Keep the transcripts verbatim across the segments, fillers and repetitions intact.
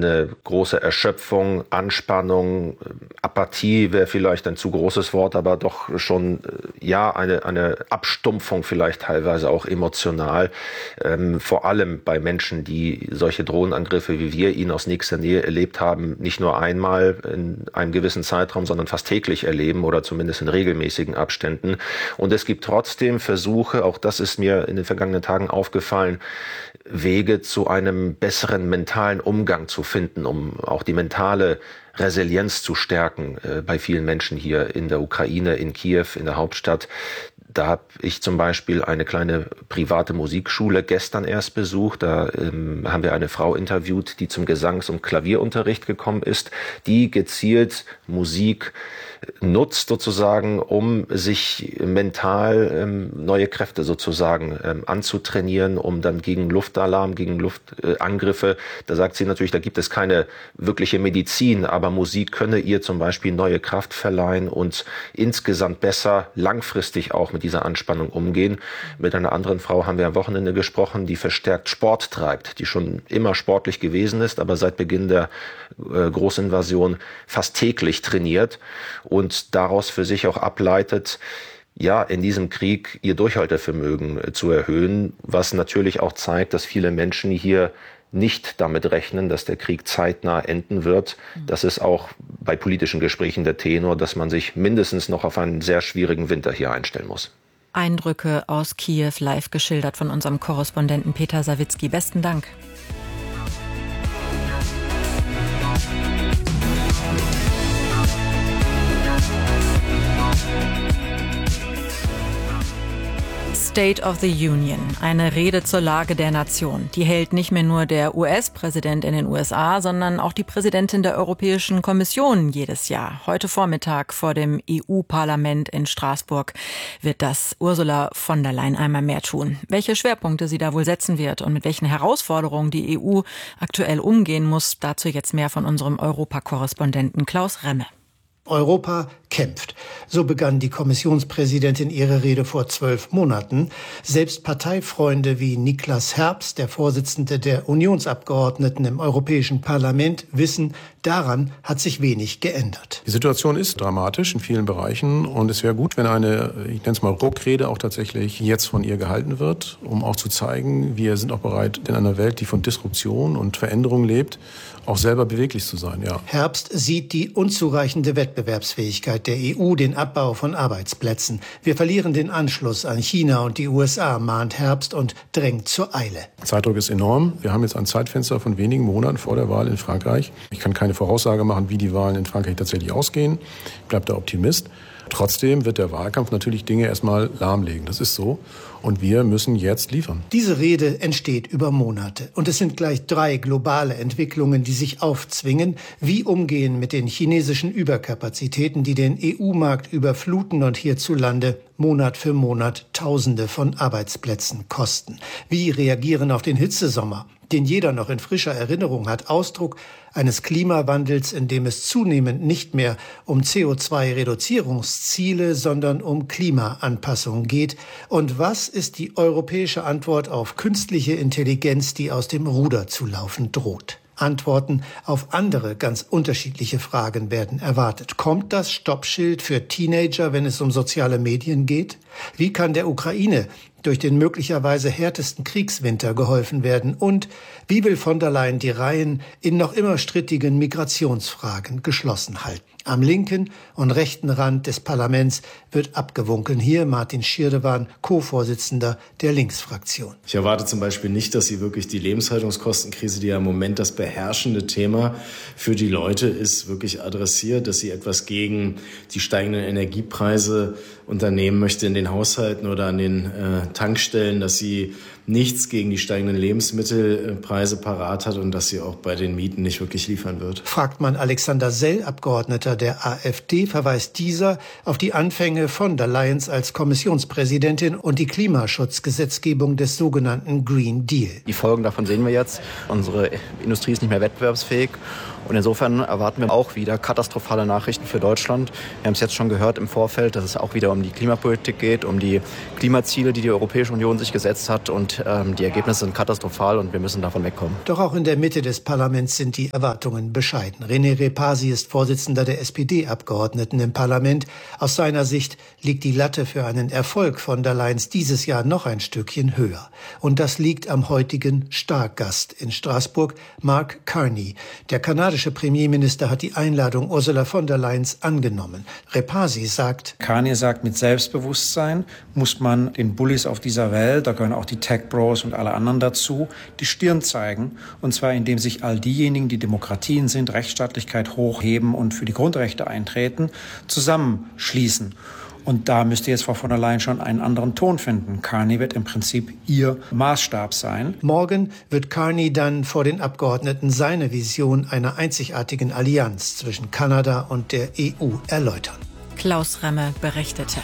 eine große Erschöpfung, Anspannung, Apathie wäre vielleicht ein zu großes Wort, aber doch schon ja eine eine Abstumpfung vielleicht teilweise auch emotional, ähm, vor allem bei Menschen, die solche Drohnenangriffe, wie wir ihn aus nächster Nähe erlebt haben, nicht nur einmal in einem gewissen Zeitraum, sondern fast täglich erleben oder zumindest in regelmäßigen Abständen. Und es gibt trotzdem Versuche, auch das ist mir in den vergangenen Tagen aufgefallen, Wege zu einem besseren mentalen Umgang zu finden, um auch die mentale Resilienz zu stärken äh, bei vielen Menschen hier in der Ukraine, in Kiew, in der Hauptstadt. Da habe ich zum Beispiel eine kleine private Musikschule gestern erst besucht. Da ähm, haben wir eine Frau interviewt, die zum Gesangs- und Klavierunterricht gekommen ist, die gezielt Musik nutzt sozusagen, um sich mental ähm, neue Kräfte sozusagen ähm, anzutrainieren, um dann gegen Luftalarm, gegen Luftangriffe, äh, da sagt sie natürlich, da gibt es keine wirkliche Medizin, aber Musik könne ihr zum Beispiel neue Kraft verleihen und insgesamt besser langfristig auch mit dieser Anspannung umgehen. Mit einer anderen Frau haben wir am Wochenende gesprochen, die verstärkt Sport treibt, die schon immer sportlich gewesen ist, aber seit Beginn der äh, Großinvasion fast täglich trainiert und daraus für sich auch ableitet, ja, in diesem Krieg ihr Durchhaltevermögen zu erhöhen, was natürlich auch zeigt, dass viele Menschen hier nicht damit rechnen, dass der Krieg zeitnah enden wird. Das ist auch bei politischen Gesprächen der Tenor, dass man sich mindestens noch auf einen sehr schwierigen Winter hier einstellen muss. Eindrücke aus Kiew live geschildert von unserem Korrespondenten Peter Sawicki. Besten Dank. State of the Union, eine Rede zur Lage der Nation. Die hält nicht mehr nur der U S-Präsident in den U S A, sondern auch die Präsidentin der Europäischen Kommission jedes Jahr. Heute Vormittag vor dem E U-Parlament in Straßburg wird das Ursula von der Leyen einmal mehr tun. Welche Schwerpunkte sie da wohl setzen wird und mit welchen Herausforderungen die E U aktuell umgehen muss, dazu jetzt mehr von unserem Europakorrespondenten Klaus Remme. Europa kämpft. So begann die Kommissionspräsidentin ihre Rede vor zwölf Monaten. Selbst Parteifreunde wie Niklas Herbst, der Vorsitzende der Unionsabgeordneten im Europäischen Parlament, wissen, daran hat sich wenig geändert. Die Situation ist dramatisch in vielen Bereichen und es wäre gut, wenn eine, ich nenne es mal Ruckrede, auch tatsächlich jetzt von ihr gehalten wird, um auch zu zeigen, wir sind auch bereit, in einer Welt, die von Disruption und Veränderung lebt, auch selber beweglich zu sein. Ja. Herbst sieht die unzureichende Wettbewerbsfähigkeit der E U, den Abbau von Arbeitsplätzen. Wir verlieren den Anschluss an China und die U S A, mahnt Herbst und drängt zur Eile. Zeitdruck ist enorm. Wir haben jetzt ein Zeitfenster von wenigen Monaten vor der Wahl in Frankreich. Ich kann keine Voraussage machen, wie die Wahlen in Frankreich tatsächlich ausgehen. Ich bleibe da Optimist. Trotzdem wird der Wahlkampf natürlich Dinge erstmal lahmlegen. Das ist so. Und wir müssen jetzt liefern. Diese Rede entsteht über Monate. Und es sind gleich drei globale Entwicklungen, die sich aufzwingen. Wie umgehen mit den chinesischen Überkapazitäten, die den E U-Markt überfluten und hierzulande Monat für Monat Tausende von Arbeitsplätzen kosten. Wie reagieren auf den Hitzesommer, den jeder noch in frischer Erinnerung hat, Ausdruck eines Klimawandels, in dem es zunehmend nicht mehr um C O zwei Reduzierungsziele, sondern um Klimaanpassung geht. Und was ist die europäische Antwort auf künstliche Intelligenz, die aus dem Ruder zu laufen droht? Antworten auf andere ganz unterschiedliche Fragen werden erwartet. Kommt das Stoppschild für Teenager, wenn es um soziale Medien geht? Wie kann der Ukraine durch den möglicherweise härtesten Kriegswinter geholfen werden? Und wie will von der Leyen die Reihen in noch immer strittigen Migrationsfragen geschlossen halten? Am linken und rechten Rand des Parlaments wird abgewunken. Hier Martin Schirdewan, Co-Vorsitzender der Linksfraktion. Ich erwarte zum Beispiel nicht, dass sie wirklich die Lebenshaltungskostenkrise, die ja im Moment das beherrschende Thema für die Leute ist, wirklich adressiert, dass sie etwas gegen die steigenden Energiepreise unternehmen möchte in den Haushalten oder an den äh, Tankstellen, dass sie nichts gegen die steigenden Lebensmittelpreise parat hat und dass sie auch bei den Mieten nicht wirklich liefern wird. Fragt man Alexander Sell, Abgeordneter der AfD, verweist dieser auf die Anfänge von der Leyen als Kommissionspräsidentin und die Klimaschutzgesetzgebung des sogenannten Green Deal. Die Folgen davon sehen wir jetzt. Unsere Industrie ist nicht mehr wettbewerbsfähig. Und insofern erwarten wir auch wieder katastrophale Nachrichten für Deutschland. Wir haben es jetzt schon gehört im Vorfeld, dass es auch wieder um die Klimapolitik geht, um die Klimaziele, die die Europäische Union sich gesetzt hat. Und ähm, die Ergebnisse sind katastrophal und wir müssen davon wegkommen. Doch auch in der Mitte des Parlaments sind die Erwartungen bescheiden. René Repasi ist Vorsitzender der S P D-Abgeordneten im Parlament. Aus seiner Sicht liegt die Latte für einen Erfolg von der Leyen's dieses Jahr noch ein Stückchen höher. Und das liegt am heutigen Stargast in Straßburg, Mark Carney. Der kanadische Premierminister hat die Einladung Ursula von der Leyens angenommen. Repasi sagt, Carney sagt, mit Selbstbewusstsein muss man den Bullies auf dieser Welt, da gehören auch die Tech-Bros und alle anderen dazu, die Stirn zeigen. Und zwar indem sich all diejenigen, die Demokratien sind, Rechtsstaatlichkeit hochheben und für die Grundrechte eintreten, zusammenschließen. Und da müsste jetzt Frau von der Leyen schon einen anderen Ton finden. Carney wird im Prinzip ihr Maßstab sein. Morgen wird Carney dann vor den Abgeordneten seine Vision einer einzigartigen Allianz zwischen Kanada und der E U erläutern. Klaus Remme berichtete.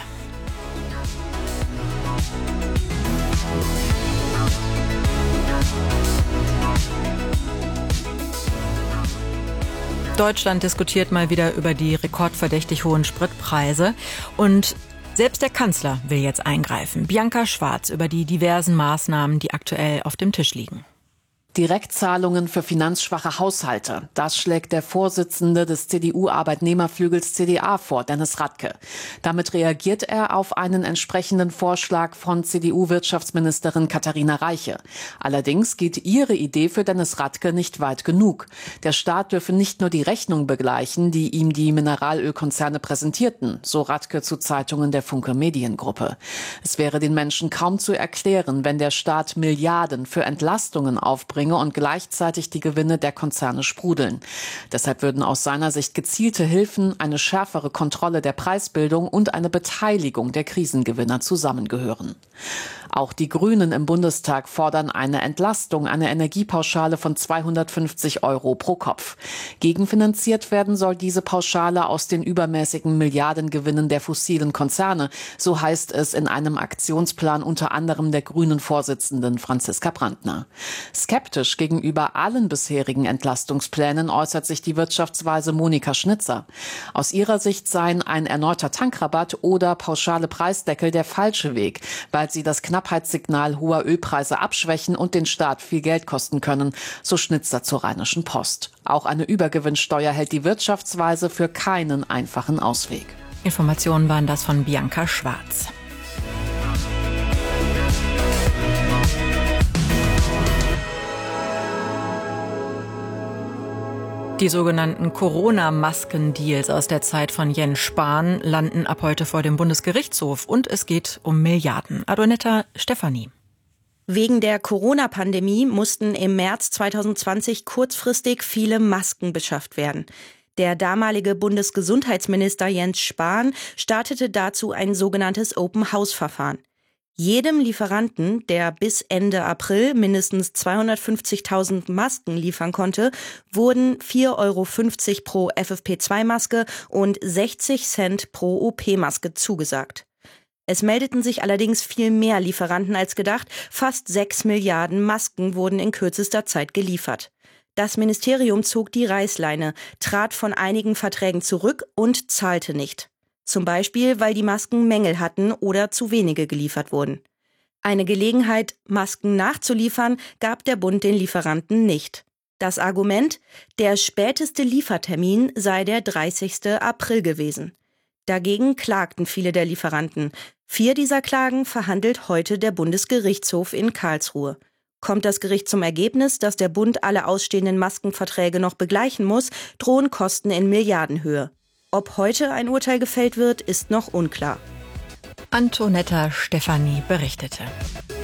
Deutschland diskutiert mal wieder über die rekordverdächtig hohen Spritpreise und selbst der Kanzler will jetzt eingreifen. Bianca Schwarz über die diversen Maßnahmen, die aktuell auf dem Tisch liegen. Direktzahlungen für finanzschwache Haushalte. Das schlägt der Vorsitzende des C D U-Arbeitnehmerflügels C D A vor, Dennis Radke. Damit reagiert er auf einen entsprechenden Vorschlag von C D U-Wirtschaftsministerin Katharina Reiche. Allerdings geht ihre Idee für Dennis Radke nicht weit genug. Der Staat dürfe nicht nur die Rechnung begleichen, die ihm die Mineralölkonzerne präsentierten, so Radke zu Zeitungen der Funke Mediengruppe. Es wäre den Menschen kaum zu erklären, wenn der Staat Milliarden für Entlastungen aufbringt und gleichzeitig die Gewinne der Konzerne sprudeln. Deshalb würden aus seiner Sicht gezielte Hilfen, eine schärfere Kontrolle der Preisbildung und eine Beteiligung der Krisengewinner zusammengehören. Auch die Grünen im Bundestag fordern eine Entlastung, eine Energiepauschale von zweihundertfünfzig Euro pro Kopf. Gegenfinanziert werden soll diese Pauschale aus den übermäßigen Milliardengewinnen der fossilen Konzerne, so heißt es in einem Aktionsplan unter anderem der Grünen-Vorsitzenden Franziska Brandner. Skeptisch gegenüber allen bisherigen Entlastungsplänen äußert sich die Wirtschaftsweise Monika Schnitzer. Aus ihrer Sicht seien ein erneuter Tankrabatt oder pauschale Preisdeckel der falsche Weg, weil sie das Knappheitssignal hoher Ölpreise abschwächen und den Staat viel Geld kosten können, so Schnitzer zur Rheinischen Post. Auch eine Übergewinnsteuer hält die Wirtschaftsweise für keinen einfachen Ausweg. Informationen waren das von Bianca Schwarz. Die sogenannten Corona-Masken-Deals aus der Zeit von Jens Spahn landen ab heute vor dem Bundesgerichtshof und es geht um Milliarden. Adonetta Stefanie. Wegen der Corona-Pandemie mussten im März zweitausendzwanzig kurzfristig viele Masken beschafft werden. Der damalige Bundesgesundheitsminister Jens Spahn startete dazu ein sogenanntes Open-House-Verfahren. Jedem Lieferanten, der bis Ende April mindestens zweihundertfünfzigtausend Masken liefern konnte, wurden vier Euro fünfzig pro F F P zwei Maske und sechzig Cent pro O P-Maske zugesagt. Es meldeten sich allerdings viel mehr Lieferanten als gedacht. Fast sechs Milliarden Masken wurden in kürzester Zeit geliefert. Das Ministerium zog die Reißleine, trat von einigen Verträgen zurück und zahlte nicht. Zum Beispiel, weil die Masken Mängel hatten oder zu wenige geliefert wurden. Eine Gelegenheit, Masken nachzuliefern, gab der Bund den Lieferanten nicht. Das Argument, der späteste Liefertermin sei der dreißigste April gewesen. Dagegen klagten viele der Lieferanten. Vier dieser Klagen verhandelt heute der Bundesgerichtshof in Karlsruhe. Kommt das Gericht zum Ergebnis, dass der Bund alle ausstehenden Maskenverträge noch begleichen muss, drohen Kosten in Milliardenhöhe. Ob heute ein Urteil gefällt wird, ist noch unklar. Antonetta Stefanie berichtete.